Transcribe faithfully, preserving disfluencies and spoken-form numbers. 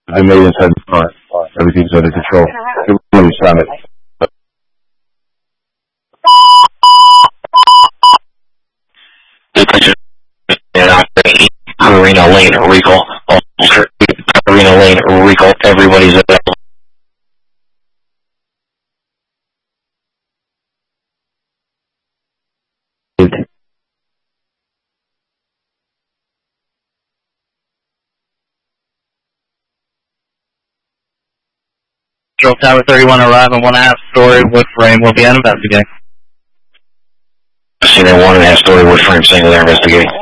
The maidens head in front. Everything's under control. Everybody's on it. Arena Lane, recall. Arena Lane, recall. Everybody's available. Control Tower thirty-one arriving, one and a half story wood frame will be investigating. I see that one and a half story wood frame single there investigating.